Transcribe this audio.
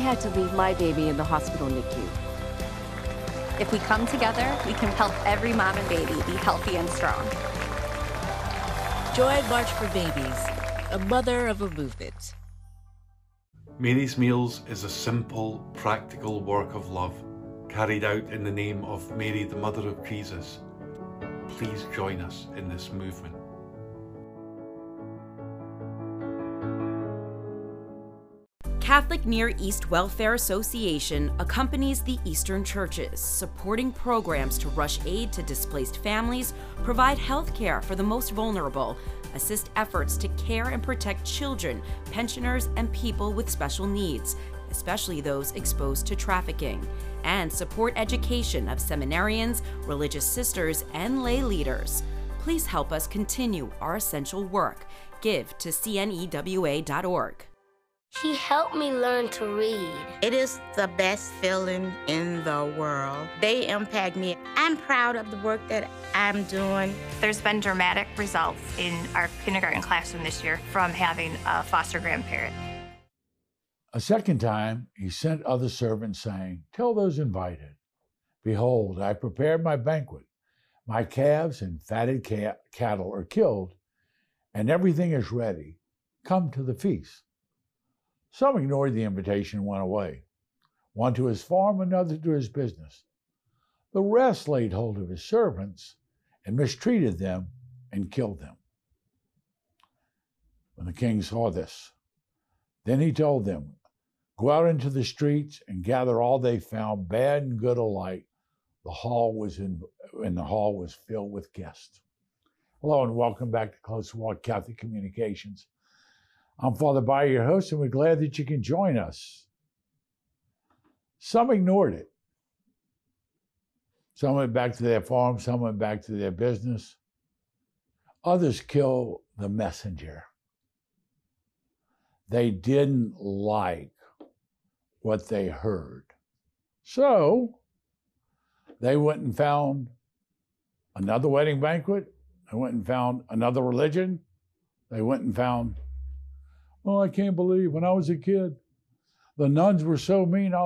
had to leave my baby in the hospital NICU. If we come together, we can help every mom and baby be healthy and strong. Join March for Babies, a mother of a movement. Mary's Meals is a simple, practical work of love carried out in the name of Mary, the Mother of Jesus. Please join us in this movement. Catholic Near East Welfare Association accompanies the Eastern churches, supporting programs to rush aid to displaced families, provide health care for the most vulnerable, assist efforts to care and protect children, pensioners, and people with special needs, especially those exposed to trafficking, and support education of seminarians, religious sisters, and lay leaders. Please help us continue our essential work. Give to cnewa.org. He helped me learn to read. It is the best feeling in the world. They impact me. I'm proud of the work that I'm doing. There's been dramatic results in our kindergarten classroom this year from having a foster grandparent. A second time he sent other servants, saying, "Tell those invited, behold, I prepared my banquet. My calves and fatted cattle are killed, and everything is ready. Come to the feast." Some ignored the invitation and went away, one to his farm, another to his business. The rest laid hold of his servants and mistreated them and killed them. When the king saw this, then he told them, "Go out into the streets and gather all they found, bad and good alike." The hall was filled with guests. Hello and welcome back to Close Walk Catholic Communications. I'm Father Bayer, your host, and we're glad that you can join us. Some ignored it. Some went back to their farm, some went back to their business. Others killed the messenger. They didn't like what they heard. So they went and found another wedding banquet. They went and found another religion. They went and found, "Oh, I can't believe when I was a kid, the nuns were so mean.